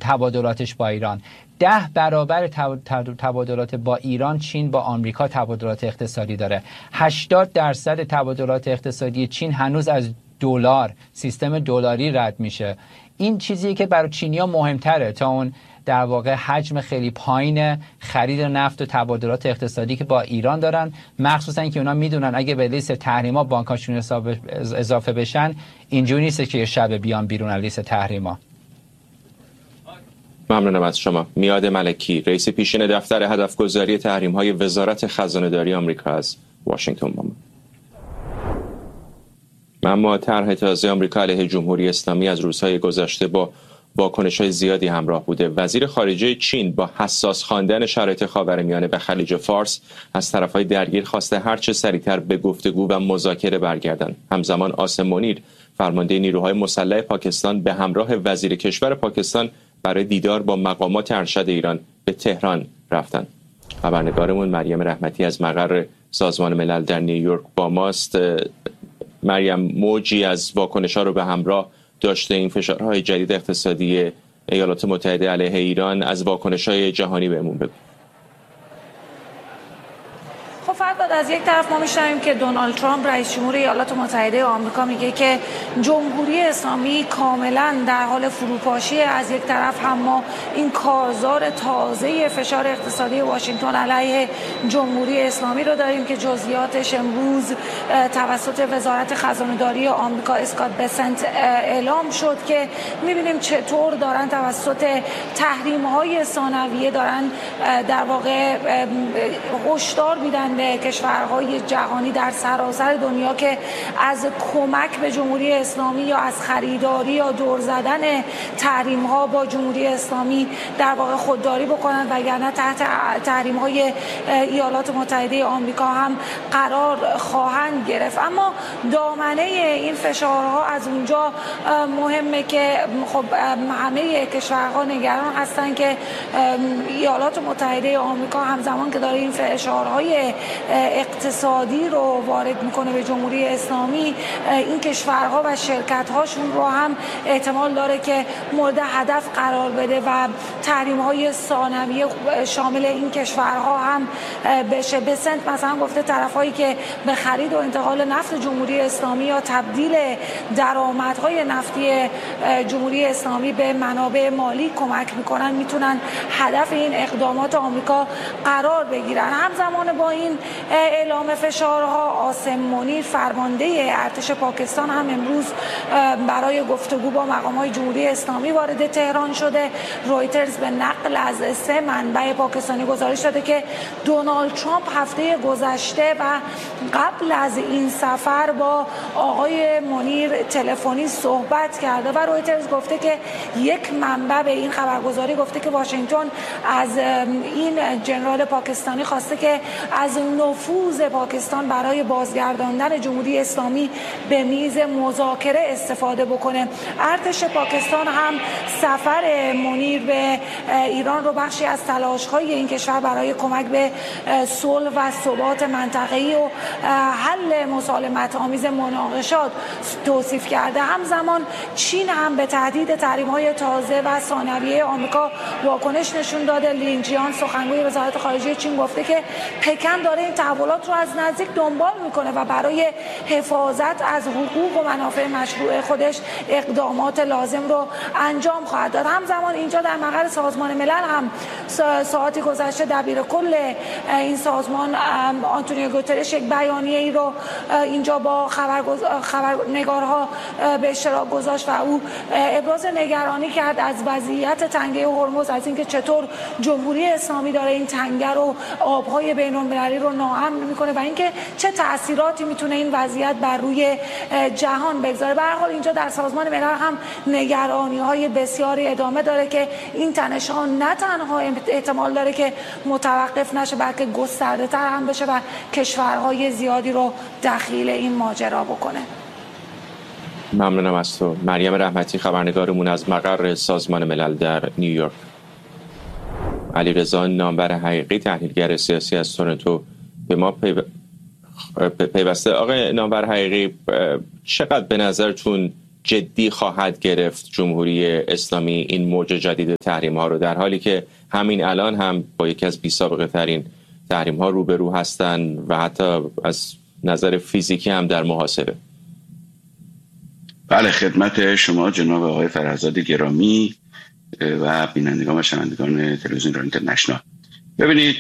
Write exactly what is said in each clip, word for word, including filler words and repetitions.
تبادلاتش با ایران. ده برابر تبادلات با ایران چین با آمریکا تبادلات اقتصادی داره. هشتاد درصد تبادلات اقتصادی چین هنوز از دلار، سیستم دلاری رد میشه. این چیزی که برای چینی‌ها مهمتره تا اون در واقع حجم خیلی پایین خرید نفت و تبادلات اقتصادی که با ایران دارن، مخصوصا اینکه اونا میدونن اگه به لیست تحریما بانکاشون اضافه بشن اینجوری نیست که یه شب بیان بیرون از لیست تحریما. ممنونم از شما. میاد ملکی، رئیس پیشین دفتر هدفگذاری تحریم‌های وزارت خزانه‌داری آمریکا از واشنگتن با ما. اما طرح تازه آمریکا علیه جمهوری اسلامی از روزهای گذشته با واکنش‌های زیادی همراه بوده. وزیر خارجه چین با حساس خواندن شرایط خاورمیانه و خلیج فارس از طرف‌های درگیر خواسته هر چه سریعتر به گفتگو و مذاکره برگردند. همزمان آسم منیر، فرمانده نیروهای مسلح پاکستان، به همراه وزیر کشور پاکستان برای دیدار با مقامات ارشد ایران به تهران رفتند. خبرنگارمون مریم رحمتی از مقر سازمان ملل در نیویورک با ماست. مریم، موجی از واکنش‌ها رو به همراه داشته این فشارهای جدید اقتصادی ایالات متحده علیه ایران، از واکنش‌های جهانی بهمون بگو. خب فرزاد، از یک طرف ما می‌شنویم که دونالد ترامپ رئیس جمهور ایالات متحده آمریکا میگه که جمهوری اسلامی کاملا در حال فروپاشی. از یک طرف هم ما این کارزار تازه فشار اقتصادی واشنگتن علیه جمهوری اسلامی رو داریم که جزئیاتش امروز توسط وزارت خزانه‌داری آمریکا اسکات بسنت اعلام شد که می‌بینیم چطور دارن توسط تحریم‌های ثانویه دارن در واقع هشدار میدن به کشورهای جهانی در سراسر دنیا که از کمک به جمهوری اسلامی یا از خریداری یا دور زدن تحریم‌ها با جمهوری اسلامی در واقع خودداری بکنن، وگرنه تحت تحریم‌های ایالات متحده آمریکا هم قرار خواهند گرفت. اما دامنه این فشارها از اونجا مهمه که خب همه کشورها نگران هستن که ایالات متحده آمریکا همزمان که داره این فشارهای اقتصادی رو وارد میکنه به جمهوری اسلامی، این کشورها و شرکت‌هاشون رو هم احتمال داره که مورد هدف قرار بده و تحریم‌های ثانویه شامل این کشورها هم بشه. بسنت مثلا گفته طرفایی که به خرید و انتقال نفت جمهوری اسلامی یا تبدیل درآمدهای نفتی جمهوری اسلامی به منابع مالی کمک میکنن میتونن هدف این اقدامات آمریکا قرار بگیرن. همزمان با این اعلام فشارها، آسم منیر فرمانده ارتش پاکستان هم امروز برای گفتگو با مقامات جمهوری اسلامی وارد تهران شده. رویترز به نقل از سه منبع پاکستانی گزارش داده که دونالد ترامپ هفته گذشته و قبل از این سفر با آقای منیر تلفنی صحبت کرده و رویترز گفته که یک منبع به این خبرگزاری گفته که واشنگتن از این جنرال پاکستانی خواسته که از نفوذ پاکستان برای بازگرداندن جمهوری اسلامی به میز مذاکره استفاده بکنه. ارتش پاکستان هم سفر منیر به ایران رو بخشی از تلاش‌های این کشور برای کمک به صلح و ثبات منطقه‌ای و حل مسالمت آمیز مناقشات توصیف کرده. همزمان چین هم به تهدید تحریم‌های تازه و ثانویه آمریکا واکنش نشون داده. لین جیان سخنگوی وزارت خارجه چین گفته که پکن داره این تحولات رو از نزدیک دنبال میکنه و برای حفاظت از حقوق و منافع مشروع خودش اقدامات لازم رو انجام خواهد داد. همزمان اینجا در مقر سازمان ملل هم ساعتی گذشته دبیر کل این سازمان آنتونیو گوترش یک بیانیه ای رو اینجا با خبرنگارها به اشتراک گذاشت و او ابراز نگرانی کرد از وضعیت تنگه هرمز، از اینکه چطور جمهوری اسلامی داره این تنگه رو آبهای بین‌المللی رو ناامن میکنه و اینکه چه تأثیراتی میتونه این وضعیت بر روی جهان بگذاره. به هر حال اینجا در سازمان ملل هم نگرانی‌های بسیاری ادامه داره که این تنش‌ها نه تنها احتمال داره که متوقف نشه بلکه گسترده‌تر هم بشه و کشورهای زیادی رو دخیل این ماجرا بکنه. ممنونم از تو مریم رحمتی، خبرنگارمون از مقر سازمان ملل در نیویورک. علیرضا نامور حقیقی، تحلیلگر سیاسی از تورنتو به ما پیوسته. آقای نامور حقیقی، چقدر به نظرتون جدی خواهد گرفت جمهوری اسلامی این موج جدید تحریم ها رو، در حالی که همین الان هم با یکی از بی سابقه ترین تحریم ها روبرو هستن و حتی از نظر فیزیکی هم در محاصره؟ بله، خدمت شما جناب آقای فرهزاد گرامی و بینندگان و شنوندگان تلویزیون ایران اینترنشنال. ببینید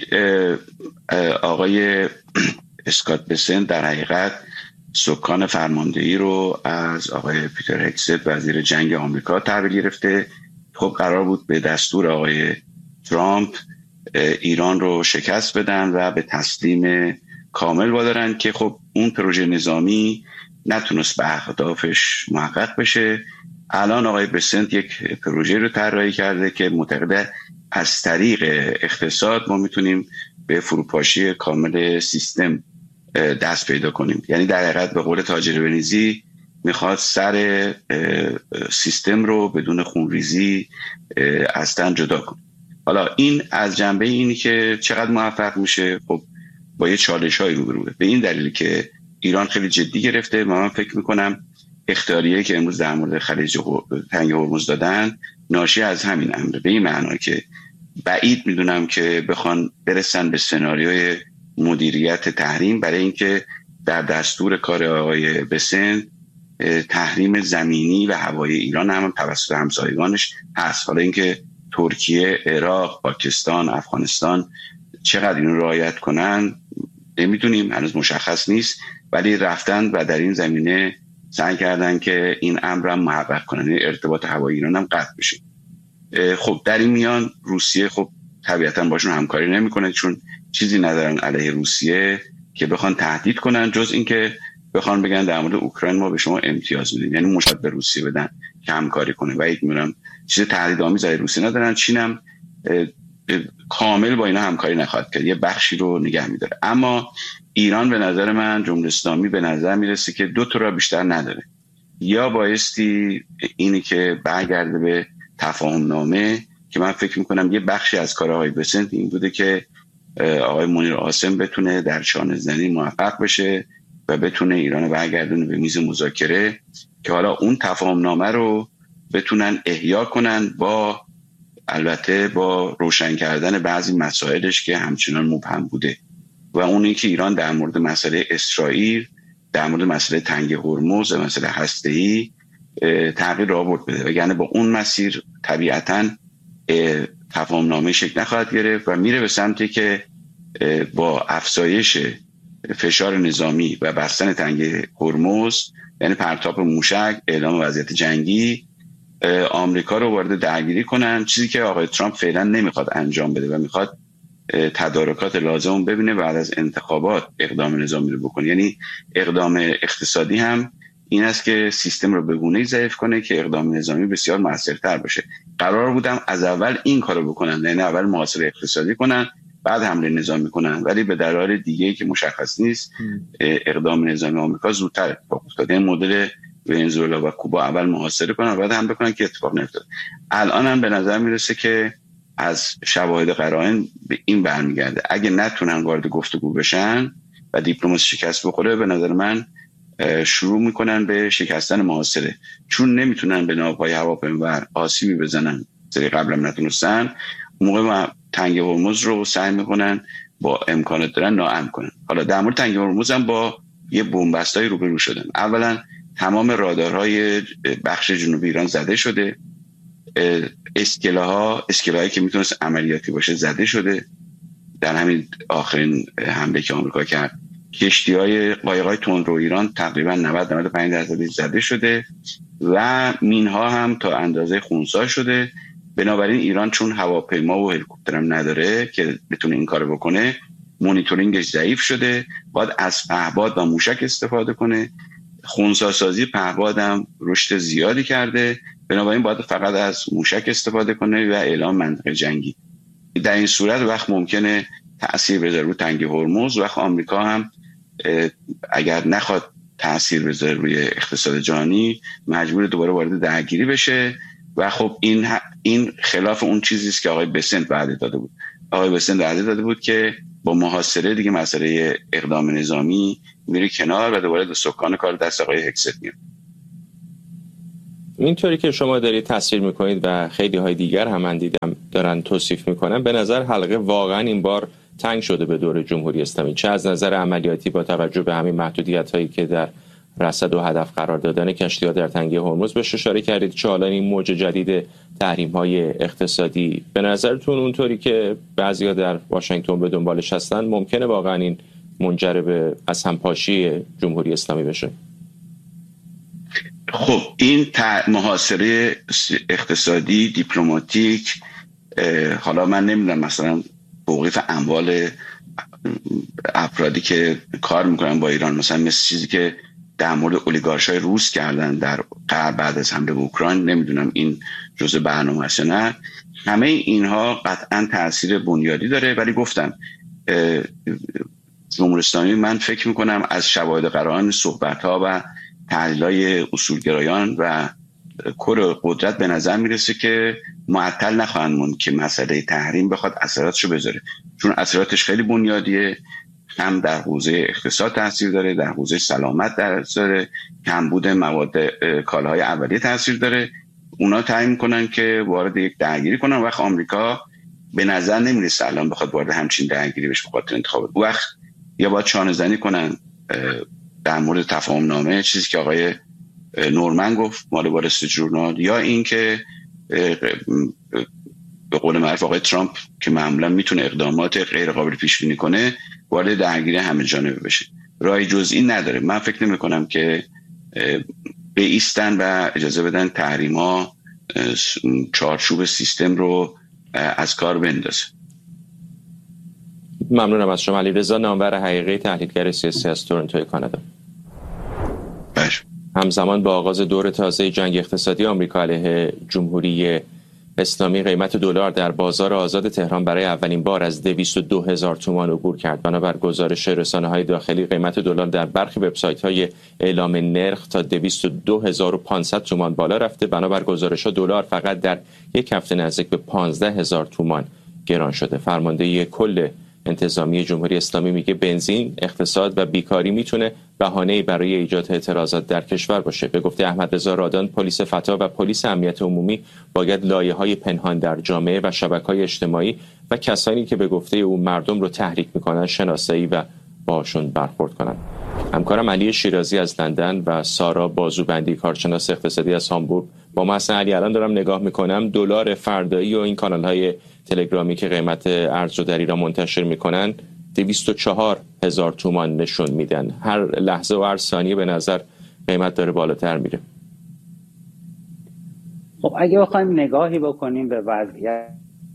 آقای اسکات بسنت در حقیقت سکان فرماندهی رو از آقای پیتر هگست وزیر جنگ آمریکا تحویل گرفته. خب قرار بود به دستور آقای ترامپ ایران رو شکست بدن و به تسلیم کامل وادارن که خب اون پروژه نظامی نتونست به اهدافش محقق بشه. الان آقای بسنت یک پروژه رو طراحی کرده که معتقده از طریق اقتصاد ما میتونیم به فروپاشی کامل سیستم دست پیدا کنیم. یعنی در حقیقت به قول تاجر بنیزی میخواد سر سیستم رو بدون خونریزی از تن جدا کنه. حالا این از جنبه اینی که چقدر موفق میشه، خب با یه چالش های روبروه. به این دلیل که ایران خیلی جدی گرفته. من فکر میکنم اختیاریه که امروز در مورد خلیج تنگ هرمز دادن ناشی از همین امره، به این معنا که بعید میدونم که بخوان برسن به سناریوی مدیریت تحریم، برای اینکه در دستور کار آقای بسنت تحریم زمینی و هوایی ایران هم توسط همسایگانش هست. حالا اینکه ترکیه، عراق، پاکستان، افغانستان چقدر اینو رعایت کنن نمیدونیم، هنوز مشخص نیست، ولی رفتن و در این زمینه سعی کردن که این امر هم محقق کنن، ارتباط هوایی ایران هم قطع بشه. خب در این میان روسیه خب طبیعتا باشون همکاری نمیکنه، چون چیزی ندارن علیه روسیه که بخوان تهدید کنن، جز اینکه بخوان بگن در مورد اوکراین ما به شما امتیاز میدیم، یعنی مشابه به روسیه بدن که همکاری کنه. و یک میرم چیز تهدیدآمیز علیه روسیه ندارن. چین هم کامل با اینا همکاری نخواهد کرد، یه بخشی رو نگه میداره. اما ایران به نظر من، جمهوری اسلامی به نظر میرسه که دو تا را بیشتر نداره. یا بایستی اینی که برگرده به تفاهم نامه که من فکر میکنم یه بخشی از کار آقای بسنت این بوده که آقای منیر قاسم بتونه در شانه زنی موفق بشه و بتونه ایران رو برگردونه به میز مذاکره که حالا اون تفاهم نامه رو بتونن احیا کنن، با البته با روشن کردن بعضی مسائلش که همچنان مبهم بوده. و اونی که ایران در مورد مسئله اسرائیل، در مورد مسئله تنگ هرمز و مسئله هسته‌ای تغییر رابط بده، وگرنه با اون مسیر طبیعتاً تفاهم نامه شکل نخواهد گرفت و میره به سمتی که با افزایش فشار نظامی و بستن تنگ هرمز، یعنی پرتاب موشک، اعلام وضعیت جنگی، آمریکا رو وارد درگیری کنن، چیزی که آقای ترامپ فعلا نمیخواد انجام بده و میخواد تدارکات لازم ببینه بعد از انتخابات اقدام نظامی رو بکنه. یعنی اقدام اقتصادی هم این است که سیستم رو به گونه‌ای ضعیف کنه که اقدام نظامی بسیار موثرتر باشه. قرار بودم از اول این کارو بکنن، یعنی اول محاصره اقتصادی کنن بعد حمله نظامی کنن، ولی به دلایل دیگه‌ای که مشخص نیست اقدام نظامی آمریکا زودتر اتفاق افتاد. این مدل ونزوئلا و کوبا اول محاصره کنن بعد حمله کنن که اتفاق نیفتاد. الان هم به نظر میرسه که از شواهد قرائن به این برمیگرده اگه نتونن وارد گفتگو بشن و دیپلماسی شکست بخوره، به نظر من شروع میکنن به شکستن محاصره، چون نمیتونن به ناوهای هواپیما آسیبی بزنن، سری قبل هم نتونستن. موقع ما تنگ هرمز رو سعی میکنن با امکانات دارن ناامن کنن. حالا در مورد تنگ هرمز هم با یه بن‌بستای روبرو شدن. اولا تمام رادارهای بخش جنوبی ایران زده شده، اسکله‌ها اسکله‌هایی که میتونست عملیاتی باشه زده شده در همین آخرین حمله که آمریکا کرد. کشتی‌های قایق‌های تندرو ایران تقریبا نود تا نود و پنج درصد زده شده و مین‌ها هم تا اندازه خنثی شده. بنابراین ایران چون هواپیما و هلیکوپتر هم نداره که بتونه این کارو بکنه، مانیتورینگش ضعیف شده، باید از پهپاد و موشک استفاده کنه. خنثی سازی پهپاد هم رشد زیادی کرده، بنابراین باید فقط از موشک استفاده کنه و اعلام منطقه جنگی. در این صورت وقت ممکنه تأثیر بذاره رو تنگ هرمز، وقت آمریکا هم اگر نخواد تأثیر بذاره روی اقتصاد جهانی مجبور دوباره وارد درگیری بشه و خب این این خلاف اون چیزی است که آقای بسنت وعده داده بود. آقای بسنت وعده داده بود که با محاصره دیگه مسئله اقدام نظامی میره کنار و دوباره به سکان کار دست آقای هگست میاد. اینطوری که شما دارید تصویر میکنید و خیلی های دیگر هم من دیدم دارن توصیف میکنن، به نظر حلقه واقعا این بار تنگ شده به دور جمهوری اسلامی، چه از نظر عملیاتی با توجه به همین محدودیت هایی که در رصد و هدف قرار دادن کشتی‌ها در تنگه هرمز بهش اشاره کردید، چه حالا این موج جدید تحریم‌های اقتصادی، به نظرتون اونطوری که بعضیا در واشنگتن به دنبالش هستن ممکنه واقعا این منجر به از همپاشی جمهوری اسلامی بشه؟ خب این محاصره اقتصادی دیپلماتیک، حالا من نمیدونم مثلا توقیف اموال افرادی که کار میکنن با ایران، مثلا مثل چیزی که در مورد اولیگارشای روس کردن در بعد از حمله به اوکراین، نمیدونم این جزء برنامه هست یا نه. همه اینها قطعا تاثیر بنیادی داره، ولی گفتم جمهوری اسلامی من فکر میکنم از شواهد قرائن صحبت‌ها و تحلیل‌های اصولگرایان و کور قدرت به نظر میرسه که معطل نخواهند موند که مسئله تحریم بخواد اثراتشو بذاره، چون اثراتش خیلی بنیادیه، هم در حوزه اقتصاد تاثیر داره، در حوزه سلامت تاثیر داره، کمبود مواد کالاهای اولیه تاثیر داره. اونا تعیین کنن که وارد یک درگیری کنن، وقت آمریکا به نظر نمیرسه الان بخواد وارد همچین درگیری بشه بخاطر انتخابات. وقت یا باید چانه زنی کنن در مورد تفاهم نامه، چیزی که آقای نورمن گفت مال وال استریت ژورنال، یا این که به قول معروف آقای ترامپ که معمولا میتونه اقدامات غیر قابل پیش بینی کنه وارد درگیری همه جانبه بشه. راه جزئی نداره. من فکر نمی کنم که بایستن و اجازه بدن تحریما چارچوب سیستم رو از کار بندازه. ممنونم از شما. علیرضا نامور حقیقی، تحلیلگر سیاسی از تورنتو کانادا. باش. همزمان با آغاز دور تازه جنگ اقتصادی آمریکا علیه جمهوری اسلامی، قیمت دلار در بازار آزاد تهران برای اولین بار از دویست و دو هزار تومان عبور کرد. بنابر گزارش رسانه‌های داخلی، قیمت دلار در برخی وبسایت‌های اعلام نرخ تا دویست و دو هزار و پانصد تومان بالا رفته. بنابر گزارش‌ها دلار فقط در یک هفته نزدیک به پانزده هزار تومان گران شده. فرمانده کل انتظامی جمهوری اسلامی میگه بنزین، اقتصاد و بیکاری میتونه بهانه‌ای برای ایجاد اعتراضات در کشور باشه. به گفته احمد رضا رادان، پلیس فتا و پلیس امنیت عمومی باید لایه‌های پنهان در جامعه و شبکه‌های اجتماعی و کسانی که به گفته او مردم رو تحریک میکنن شناسایی و باهاشون برخورد کنن. همکارم علی شیرازی از لندن و سارا بازوبندی، کارشناس اقتصادی از هامبورگ با ما هستن. علی، الان دارم نگاه میکنم دلار فردایی و این کانال‌های تلگرامی که قیمت ارز رو در ایران منتشر میکنن دویست و چهار هزار تومان نشون میدن. هر لحظه و هر ثانیه به نظر قیمت داره بالاتر میره. خب اگه بخوایم نگاهی بکنیم به وضعیت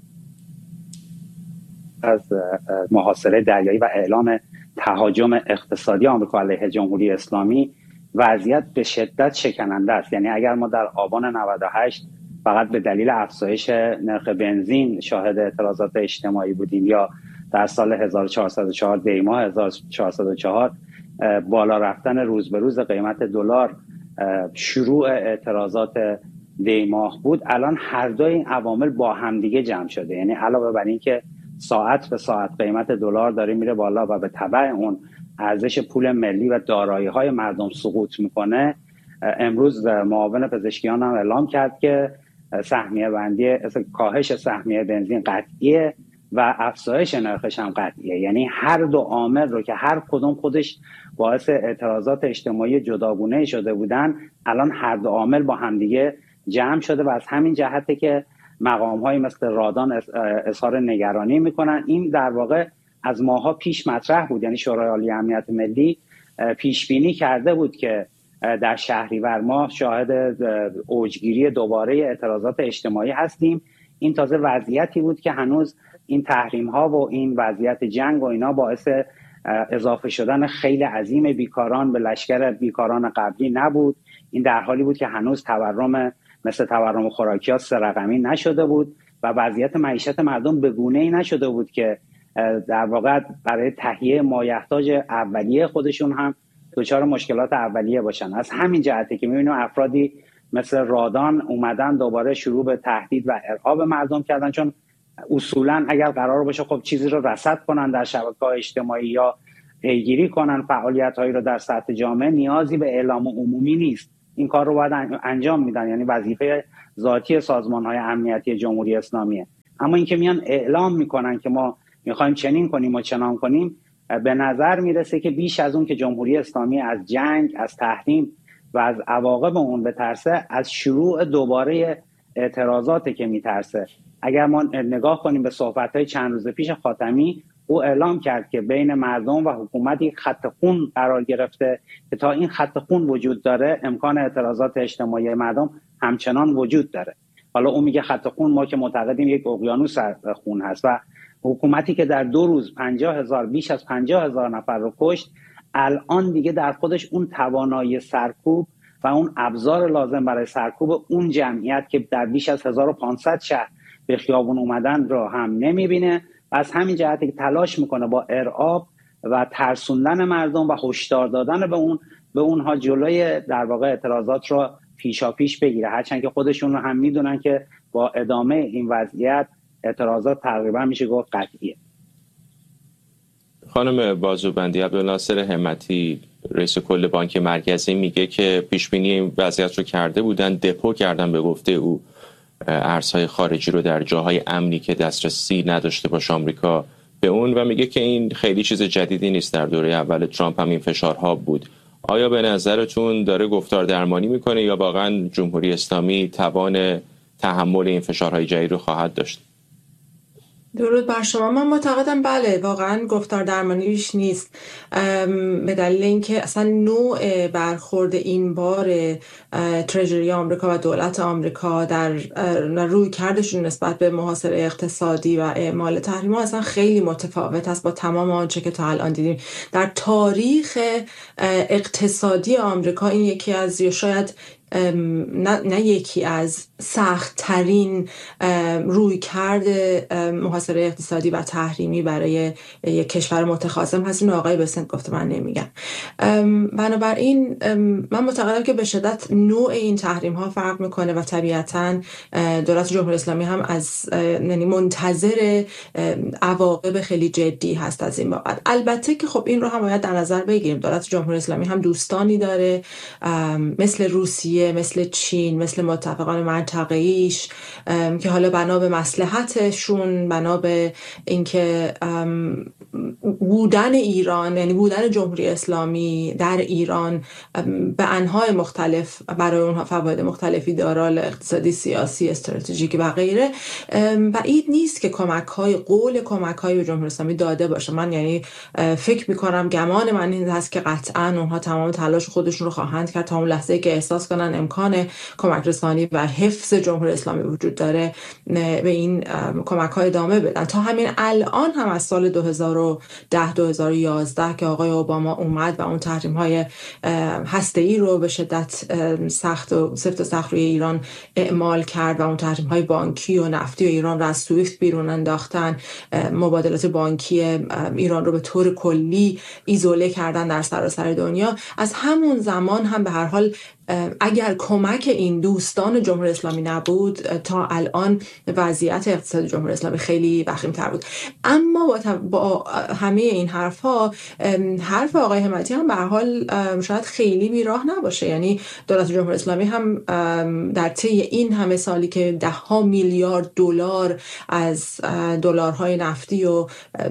از محاصره دریایی و اعلام تهاجم اقتصادی آمریکا علیه جمهوری اسلامی، وضعیت به شدت شکننده است. یعنی اگر ما در آبان نود و هشت فقط به دلیل افزایش نرخ بنزین شاهد اعتراضات اجتماعی بودیم، یا در سال هزار و چهارصد و چهار دیما هزار و چهارصد و چهار بالا رفتن روز به روز قیمت دلار شروع اعتراضات دیماه بود، الان هر دوی این عوامل با همدیگه جمع شده. یعنی علاوه بر این که ساعت به ساعت قیمت دلار داره میره بالا و به تبع اون ارزش پول ملی و دارایی‌های مردم سقوط میکنه، امروز معاون پزشکیان هم اعلام کرد که سهمیه بندی کاهش سهمیه بنزین قطعیه و افزایش نرخش هم قطعیه. یعنی هر دو عامل رو که هر کدوم خودش باعث اعتراضات اجتماعی جداگونه شده بودن، الان هر دو عامل با همدیگه جمع شده و از همین جهته که مقام‌های مثل رادان اظهار نگرانی میکنن. این در واقع از ماها پیش مطرح بود. یعنی شورای عالی امنیت ملی پیش بینی کرده بود که در شهریور ماه شاهد اوجگیری دوباره اعتراضات اجتماعی هستیم. این تازه وضعیتی بود که هنوز این تحریم ها و این وضعیت جنگ و اینا باعث اضافه شدن خیلی عظیم بیکاران به لشکر بیکاران قبلی نبود. این در حالی بود که هنوز تورم مثل تورم خوراکی ها سه رقمی نشده بود و وضعیت معیشت مردم به گونه‌ای نشده بود که در واقع برای تهیه مایحتاج اولیه خودشون هم دچار مشکلات اولیه باشن. از همین جهته که می‌بینیم افرادی مثل رادان اومدن دوباره شروع به تهدید و ارعاب مردم کردن، چون اصولا اگر قرار باشه خب چیزی رو رصد کنن در شبکه‌های اجتماعی یا پیگیری کنن فعالیت‌هایی رو در سطح جامعه، نیازی به اعلام عمومی نیست. این کار رو باید انجام میدن، یعنی وظیفه ذاتی سازمان‌های امنیتی جمهوری اسلامیه. اما اینکه میان اعلام میکنن که ما میخوایم چنین کنیم و چنان کنیم، به نظر میرسه که بیش از اون که جمهوری اسلامی از جنگ، از تحریم و از عواقب اون بترسه، از شروع دوباره اعتراضاته که میترسه. اگر ما نگاه کنیم به صحبت‌های چند روز پیش خاتمی، او اعلام کرد که بین مردم و حکومت یک خط خون قرار گرفته که تا این خط خون وجود داره امکان اعتراضات اجتماعی مردم همچنان وجود داره. حالا او میگه خط خون، ما که معتقدیم یک اقیانوس خون هست و حکومتی که در دو روز پنجاه هزار بیش از پنجاه هزار نفر رو کشت، الان دیگه در خودش اون توانایی سرکوب و اون ابزار لازم برای سرکوب اون جمعیت که در بیش از هزار و پانصد شهر به خیابون اومدن رو هم نمیبینه. از همین جهتی که تلاش میکنه با ارعاب و ترسوندن مردم و هشدار دادن به اون به اونها جلوی در واقع اعتراضات رو پیشا پیش بگیره، هرچند که خودشون رو هم میدونن که با ادامه این وضعیت اعتراضات تقریبا میشه گفت قطعیه. خانم بازوبندی، عبدالناصر همتی رئیس کل بانک مرکزی میگه که پیش بینی این وضعیت رو کرده بودن، دپو کردن به گفته او ارزهای خارجی رو در جاهای امنی که دسترسی نداشته باشه آمریکا به اون، و میگه که این خیلی چیز جدیدی نیست، در دوره اول ترامپ هم این فشارها بود. آیا به نظرتون داره گفتار درمانی میکنه یا واقعا جمهوری اسلامی توان تحمل این فشارهای جدید رو خواهد داشت؟ درود بر شما. من معتقدم بله، واقعا گفتار درمانیش نیست، به دلیل اینکه اصلا نوع برخورد این بار ترژری آمریکا و دولت آمریکا در روی کردشون نسبت به محاصره اقتصادی و اعمال تحریم ها اصلا خیلی متفاوت است با تمام آنچه که تا الان دیدیم در تاریخ اقتصادی آمریکا. این یکی از یا شاید نه, نه یکی از سخت ترین روی کرد محاصره اقتصادی و تحریمی برای یک کشور متخاصم هست. اینو آقای بسنت گفته، من نمیگم. بنابراین من معتقدم که به شدت نوع این تحریم ها فرق میکنه و طبیعتا دولت جمهوری اسلامی هم از یعنی منتظر عواقب خیلی جدی هست از این بابت. البته که خب این رو هم باید در نظر بگیریم، دولت جمهوری اسلامی هم دوستانی داره مثل روسیه، مثل چین، مثل متفقان منطقه‌ایش که حالا بنا به مصلحتشون، بنا به اینکه بودن ایران، یعنی بودن جمهوری اسلامی در ایران به انواع مختلف برای اونها فواید مختلفی داره، اقتصادی، سیاسی، استراتژیکی و غیره، بعید نیست که کمک‌های قول کمک‌های به جمهوری اسلامی داده باشه. من یعنی فکر می‌کنم، گمان من این هست که قطعاً اونها تمام تلاش خودشون رو خواهند کرد تا اون لحظه‌ای که احساس کنن امکان کمک رسانی و حفظ جمهوری اسلامی وجود داره به این کمک‌ها ادامه بدن. تا همین الان هم از سال دو هزار و ده دو هزار و یازده که آقای اوباما اومد و اون تحریم‌های هسته‌ای رو به شدت سخت و سفت و سخت روی ایران اعمال کرد و اون تحریم‌های بانکی و نفتی و ایران رو از سویفت بیرون انداختن، مبادلات بانکی ایران رو به طور کلی ایزوله کردن در سراسر دنیا. از همون زمان هم به هر حال اگر کمک این دوستان جمهوری اسلامی نبود، تا الان وضعیت اقتصاد جمهوری اسلامی خیلی وخیم‌تر بود. اما با, با همه این حرف‌ها، حرف آقای همتی هم به هر حال شاید خیلی بیراه نباشه. یعنی دولت جمهوری اسلامی هم در طی این همه سالی که ده ها میلیارد دلار از دلارهای نفتی و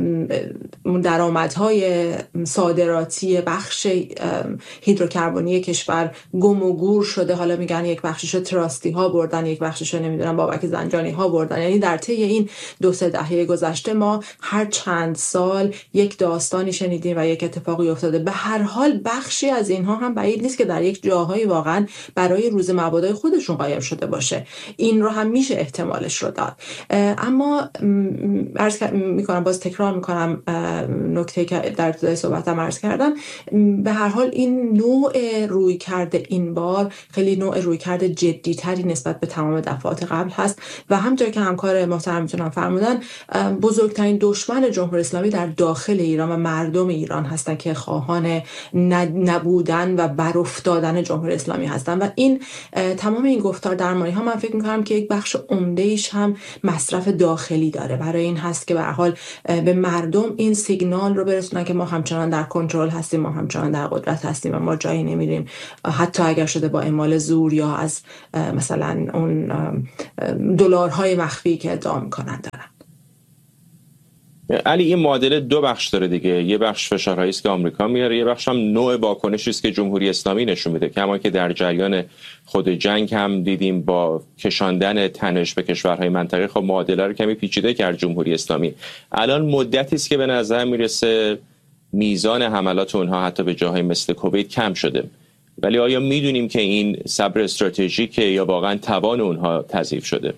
درآمدهای صادراتی بخش هیدروکربنی کشور گم و گور شده، حالا میگن یک بخششو تراستی ها بردن، یک بخششو نمیدونم بابک زنجانی ها بردن. یعنی در طی این دو سه دهه گذشته ما هر چند سال یک داستانی شنیدیم و یک اتفاقی افتاده. به هر حال بخشی از اینها هم بعید نیست که در یک جاهایی واقعا برای روز مبادای خودشون قایم شده باشه. این رو هم میشه احتمالش رو داد. اما عرض میکنم، باز تکرار میکنم نکته که در ابتدای صحبتم عرض کردم، به هر حال این نوع روی کرده این بار خیلی نوع رویکرد جدی‌تری نسبت به تمام دفعات قبل هست و همونطور که همکار محترم میتونم فرمودن، بزرگترین دشمن جمهوری اسلامی در داخل ایران و مردم ایران هستن که خواهان نبودن و برافتادن جمهوری اسلامی هستن. و این تمام این گفتار درمانی ها من فکر میکنم که یک بخش عمده‌ایش هم مصرف داخلی داره. برای این هست که به هر حال به مردم این سیگنال رو برسونن که ما همچنان در کنترل هستیم، ما همچنان در قدرت هستیم و ما جایی نمیریم، حتی اگر اگر شده با اعمال زور یا از مثلا اون دلارهای مخفی که ادعا میکنن دارن. علی، این معادله دو بخش داره دیگه. یه بخش فشارهایی است که آمریکا میاره، یه بخش هم نوع واکنشی است که جمهوری اسلامی نشون میده، کما که در جریان خود جنگ هم دیدیم با کشاندن تنش به کشورهای منطقه خب معادله رو کمی پیچیده کرد جمهوری اسلامی. الان مدتی است که به نظر میرسه میزان حملات اونها حتی به جاهای مثل کویت کم شده، ولی آیا میدونیم که این صبر استراتژیکه یا واقعا توان اونها تضعیف شده؟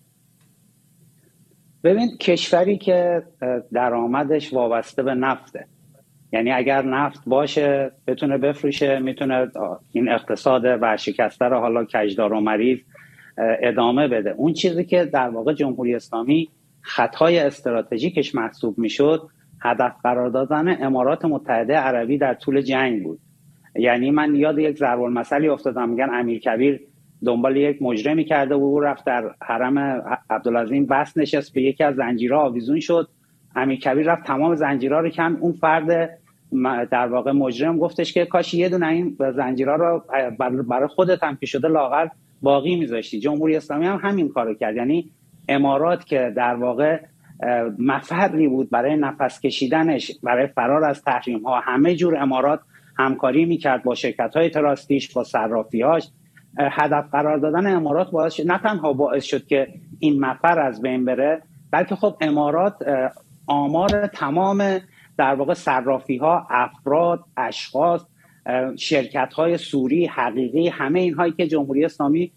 ببین، کشوری که درآمدش وابسته به نفته، یعنی اگر نفت باشه بتونه بفروشه، میتونه این اقتصاد ورشکسته رو حالا کجدار و مریض ادامه بده. اون چیزی که در واقع جمهوری اسلامی خطای استراتژیکش محسوب میشد هدف قرار دادن امارات متحده عربی در طول جنگ بود. یعنی من یاد یک ضرب المثلی افتادم، میگن امیرکبیر دنبال یک مجرمی کرده و او رفت در حرم عبدالعظیم بس نشست، به یکی از زنجیرها آویزون شد. امیرکبیر رفت تمام زنجیرها رو کند. اون فرد در واقع مجرم گفتش که کاش یه دونه این زنجیرها رو برای خودت هم که شده لاغر باقی میذاشتی. جمهوری اسلامی هم همین کارو کرد. یعنی امارات که در واقع مفری بود برای نفس کشیدنش، برای فرار از تحریم ها، همه جور امارات همکاری میکرد با شرکت های تراستیش، با صرافیاش. هدف قرار دادن امارات باعث شد، نه تنها باعث شد که این مفر از بین بره، بلکه خب امارات آمار تمام در واقع صرافی ها، افراد، اشخاص، شرکت های سوری، حقیقی، همه اینهایی که جمهوری اسلامی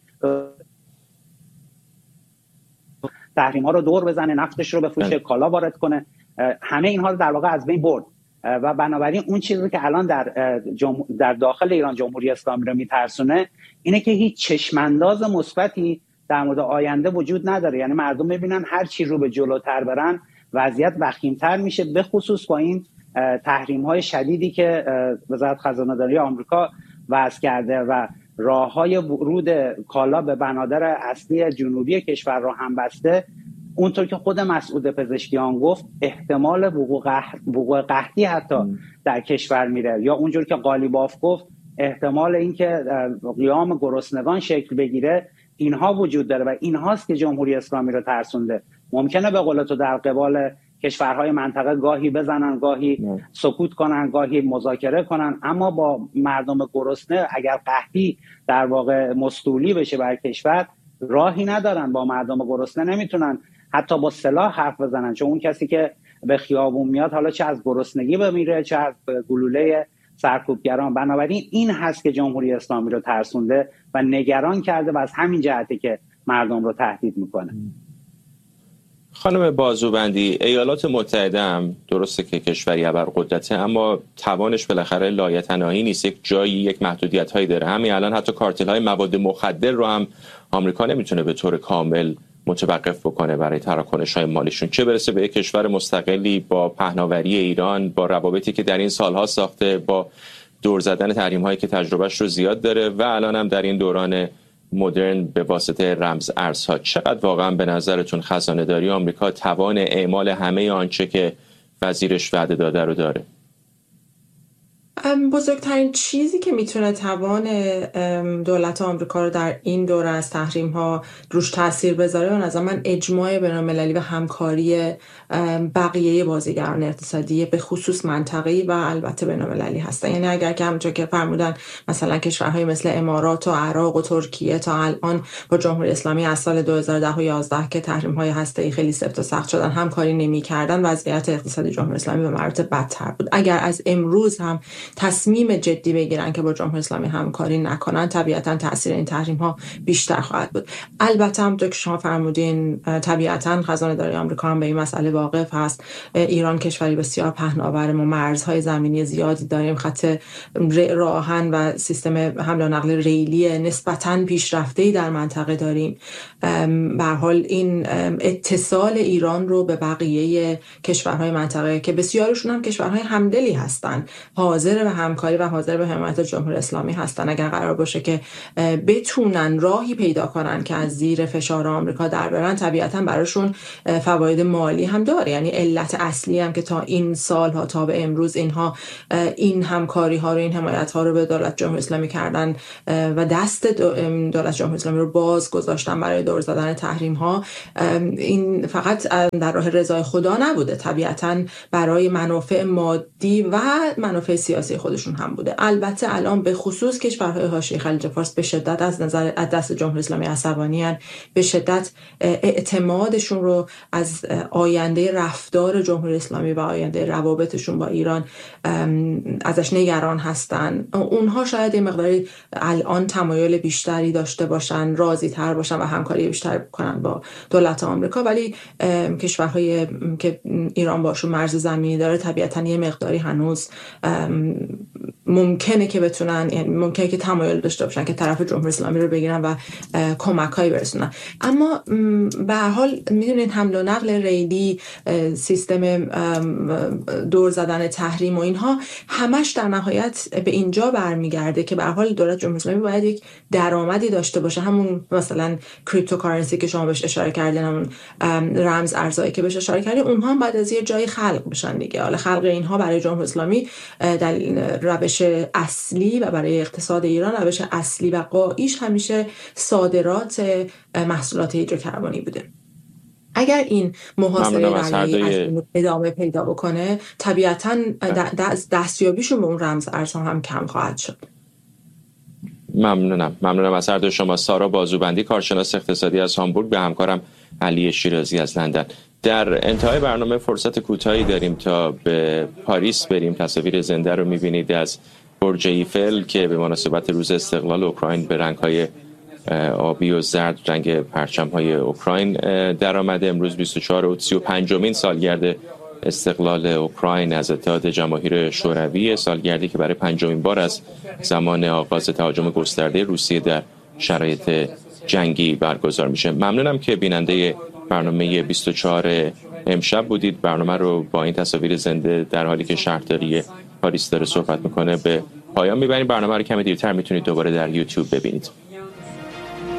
تحریم ها رو دور بزنه، نفتش رو بفروشه، کالا وارد کنه، همه اینها رو در واقع از بین برد. و بنابراین اون چیزی که الان در جمهور در داخل ایران جمهوری اسلامی رو میترسونه اینه که هیچ چشمانداز مثبتی در مورد آینده وجود نداره. یعنی مردم میبینن هر چی رو به جلوتر برن وضعیت وخیم‌تر میشه، به خصوص با این تحریم‌های شدیدی که وزارت خزانه‌داری آمریکا وضع کرده و راه‌های ورود کالا به بنادر اصلی جنوبی کشور رو هم بسته. اونطور که خود مسعود پزشکیان گفت احتمال وقوع قحط وقوع قحطی حتی در کشور میره، یا اونجور که قالیباف گفت احتمال اینکه قیام گرسنگان شکل بگیره. اینها وجود داره و اینهاست که جمهوری اسلامی رو ترسونده. ممکنه به قول تو در قبال کشورهای منطقه گاهی بزنن، گاهی نه. سکوت کنن، گاهی مذاکره کنن، اما با مردم گرسنه اگر قحطی در واقع مستولی بشه بر کشور، راهی ندارن. با مردم گرسنه نمیتونن حتی با سلاح حرف بزنن، چون اون کسی که به خیابون میاد حالا چه از گرسنگی بمیره چه از گلوله سرکوبگران. بنابراین این هست که جمهوری اسلامی رو ترسونده و نگران کرده و از همین جهته که مردم رو تهدید میکنه. خانم بازوبندی، ایالات متحده هم درسته که کشوری ابرقدرته، اما توانش بالاخره لایتناهی نیست، یک جایی یک محدودیت هایی داره. همین الان حتی کارتل های مواد مخدر رو هم آمریکا نمیتونه به طور کامل متوقف بکنه برای تراکنش های مالیشون، چه برسه به یک کشور مستقلی با پهناوری ایران، با روابطی که در این سالها ساخته، با دور زدن تحریم هایی که تجربهش رو زیاد داره و الان هم در این دوران مدرن به واسطه رمز ارزها. چقدر واقعا به نظرتون خزانه داری آمریکا توان اعمال همه آنچه که وزیرش وعده داده رو داره؟ بزرگترین چیزی که میتونه توان دولت آمریکا رو در این دوره از تحریم ها روش تاثیر بذاره، به نظر من اجماع بین‌المللی و همکاری بقیه بازیگران اقتصادی به خصوص منطقه‌ای و البته بین‌المللی هستن. یعنی اگر که همونطور که فرمودن مثلا کشورهای مثل امارات و عراق و ترکیه تا الان با جمهوری اسلامی از سال دو هزار و ده و یازده که تحریم های هسته‌ای خیلی سفت و سخت شدن همکاری نمی‌کردن، وضعیت اقتصادی جمهوری اسلامی به مراتب بدتر بود. اگر از امروز هم تصمیم جدی بگیرن که با جمهوری اسلامی همکاری نکنن، طبیعتاً تاثیر این تحریم ها بیشتر خواهد بود. البته هم که شما فرمودین طبیعتاً خزانه داری آمریکا هم به این مسئله واقف هست. ایران کشوری بسیار پهناور، ما مرزهای زمینی زیادی داریم، خط راهن و سیستم حمل و نقل ریلی نسبتاً پیشرفته‌ای در منطقه داریم. به هر حال این اتصال ایران رو به بقیه کشورهای منطقه که بسیارشون هم کشورهای همدلی هستن، حاضر حاضر به همکاری و حاضر به حمایت جمهوری اسلامی هستن. اگر قرار باشه که بتونن راهی پیدا کنن که از زیر فشار آمریکا در برن، طبیعتا براشون فواید مالی هم داره. یعنی علت اصلی هم که تا این سالها تا به امروز اینها این همکاری ها رو، این حمایت ها رو به دولت جمهوری اسلامی کردن و دست دولت جمهوری اسلامی رو باز گذاشتن برای دور زدن تحریم ها، این فقط در راه رضای خدا نبوده، طبیعتا برای منافع مادی و منافع سیاسی خودشون هم بوده. البته الان به خصوص کشورهای حاشیه خلیج فارس به شدت از نظر از دست جمهوری اسلامی عصبانی هستند، به شدت اعتمادشون رو از آینده رفتار جمهوری اسلامی و آینده روابطشون با ایران ازش نگران هستن. اونها شاید یه مقداری الان تمایل بیشتری داشته باشن، راضی تر باشن و همکاری بیشتر کنن با دولت آمریکا، ولی کشورهای که ایران باشون مرز زمینی داره طبیعتا یه مقداری هنوز ممکنه که بتونن، یعنی ممکنه که تمایل داشته باشن که طرف جمهوری اسلامی رو بگیرن و کمک‌هایی برسونن. اما به هر حال میدونین حمل و نقل ریلی، سیستم دور زدن تحریم و اینها همش در نهایت به اینجا برمیگرده که به هر حال دولت جمهوری اسلامی باید یک درآمدی داشته باشه. همون مثلا کریپتوکارنسی که شما بهش اشاره کردین، همون رمز ارزایی که بهش اشاره کردین، اونها هم باید از یه جایی خلق بشن دیگه. حالا خلق اینها برای جمهوری اسلامی در روش اصلی و برای اقتصاد ایران روش اصلی و قاییش همیشه صادرات محصولات هیدروکربنی بوده. اگر این محاصره رنگی ادامه پیدا بکنه، طبیعتاً دستیابیشون به اون رمز ارزها هم کم خواهد شد. ممنونم. ممنونم از هر دو شما. سارا بازوبندی، کارشناس اقتصادی از هامبورگ، به همکارم علی شیرازی از لندن. در انتهای برنامه فرصت کوتاهی داریم تا به پاریس بریم. تصاویر زنده رو می‌بینید از برج ایفل که به مناسبت روز استقلال اوکراین به رنگ‌های آبی و زرد، رنگ پرچم‌های اوکراین در آمده. امروز بیست و چهارم و سی و پنجمین سالگرد استقلال اوکراین از اتحاد جماهیر شوروی، سالگردی که برای پنجمین بار از زمان آغاز تهاجم گسترده روسیه در شرایط جنگی برگزار میشه. ممنونم که بیننده برنامه بیست و چهار امشب بودید. برنامه رو با این تصاویر زنده در حالی که شهرداری پاریس داره صحبت میکنه به پایان میبریم. برنامه رو کمی دیرتر میتونید دوباره در یوتیوب ببینید.